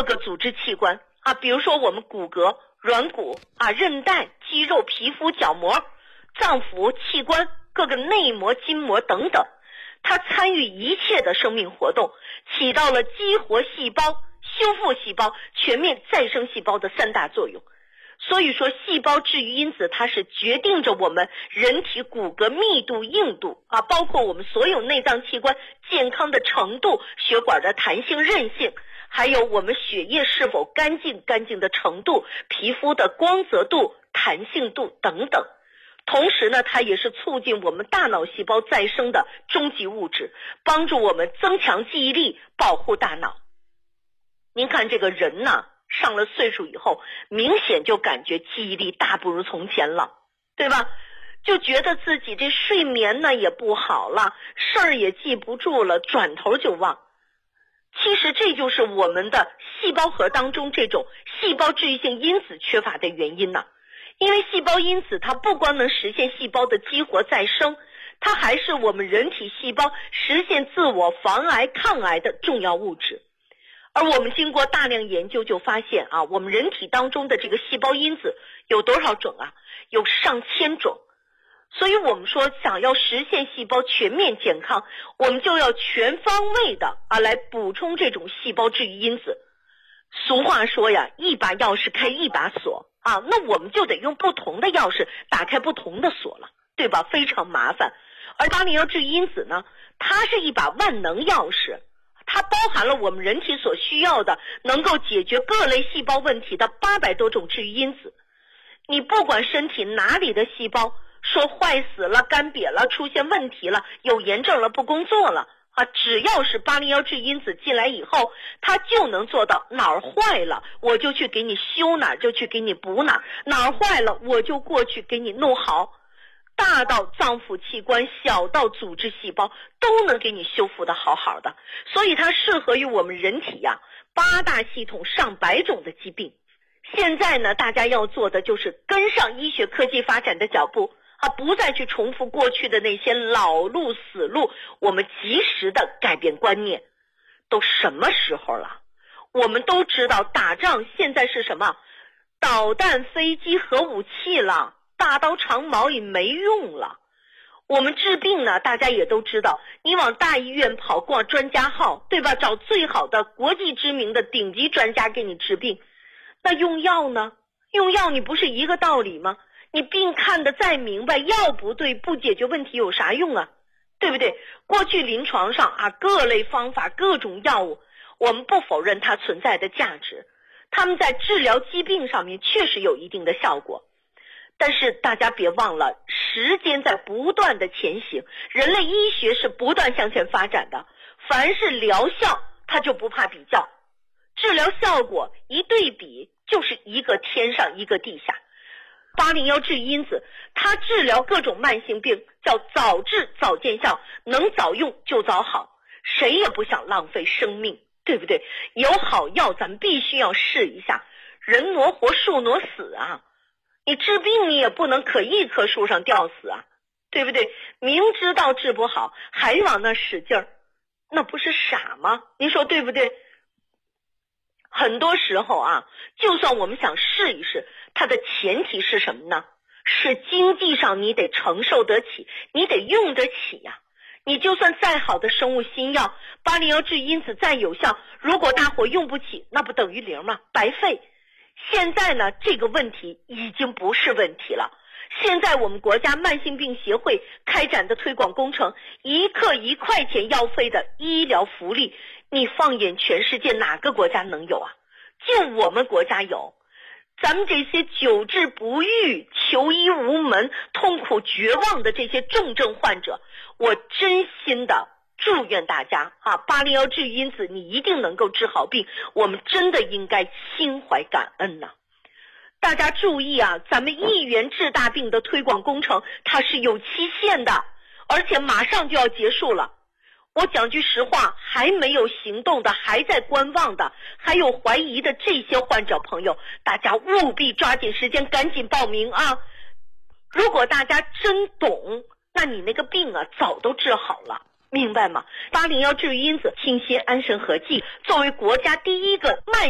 各个组织器官啊，比如说我们骨骼、软骨啊、韧带、肌肉、皮肤、角膜、脏腑、器官、各个内膜、筋膜等等，它参与一切的生命活动，起到了激活细胞、修复细胞、全面再生细胞的3大作用。所以说细胞治愈因子它是决定着我们人体骨骼密度硬度啊，包括我们所有内脏器官健康的程度、血管的弹性韧性，还有我们血液是否干净的程度、皮肤的光泽度、弹性度等等。同时呢，它也是促进我们大脑细胞再生的终极物质，帮助我们增强记忆力，保护大脑。您看这个人呢，上了岁数以后，明显就感觉记忆力大不如从前了，对吧？就觉得自己这睡眠呢也不好了，事儿也记不住了，转头就忘。其实这就是我们的细胞核当中这种细胞治愈性因子缺乏的原因呢。因为细胞因子它不光能实现细胞的激活再生，它还是我们人体细胞实现自我防癌抗癌的重要物质。而我们经过大量研究就发现啊，我们人体当中的这个细胞因子有多少种啊？有上千种。所以我们说想要实现细胞全面健康，我们就要全方位的来补充这种细胞治愈因子。俗话说呀，一把钥匙开一把锁啊，那我们就得用不同的钥匙打开不同的锁了，对吧？非常麻烦。而801治愈因子呢，它是一把万能钥匙，它包含了我们人体所需要的能够解决各类细胞问题的800多种治愈因子。你不管身体哪里的细胞说坏死了、干瘪了、出现问题了、有炎症了、不工作了啊，只要是801治愈因子进来以后，它就能做到哪儿坏了我就去给你修哪儿，就去给你补哪儿，哪儿坏了我就过去给你弄好。大到脏腑器官，小到组织细胞，都能给你修复的好好的。所以它适合于我们人体呀8大系统上百种的疾病。现在呢，大家要做的就是跟上医学科技发展的脚步啊，不再去重复过去的那些老路死路，我们及时的改变观念。都什么时候了？我们都知道打仗现在是什么？导弹、飞机、核武器了，大刀长矛也没用了。我们治病呢，大家也都知道，你往大医院跑，挂专家号，对吧？找最好的国际知名的顶级专家给你治病。那用药呢？用药你不是一个道理吗？你病看得再明白，药不对，不解决问题有啥用啊？对不对？过去临床上啊，各类方法、各种药物，我们不否认它存在的价值，它们在治疗疾病上面确实有一定的效果。但是大家别忘了，时间在不断的前行，人类医学是不断向前发展的，凡是疗效它就不怕比较，治疗效果一对比就是一个天上一个地下。801治愈因子它治疗各种慢性病叫早治早见效，能早用就早好，谁也不想浪费生命，对不对？有好药咱们必须要试一下，人挪活树挪死啊，你治病你也不能可一棵树上吊死啊，对不对？明知道治不好还往那使劲儿，那不是傻吗？您说对不对？很多时候啊，就算我们想试一试，它的前提是什么呢？是经济上你得承受得起，你得用得起呀。你就算再好的生物新药，801治愈因子再有效，如果大伙用不起，那不等于零吗？白费。现在呢，这个问题已经不是问题了。现在我们国家慢性病协会开展的推广工程，1克1块钱药费的医疗福利，你放眼全世界哪个国家能有啊？就我们国家有。咱们这些久治不愈、求医无门、痛苦绝望的这些重症患者，我真心的祝愿大家啊，801治愈因子你一定能够治好病，我们真的应该心怀感恩呐。大家注意啊，咱们1元治大病的推广工程它是有期限的，而且马上就要结束了。我讲句实话，还没有行动的，还在观望的，还有怀疑的这些患者朋友，大家务必抓紧时间赶紧报名啊。如果大家真懂，那你那个病啊早都治好了，明白吗？801治愈因子清心安神合剂，作为国家第一个慢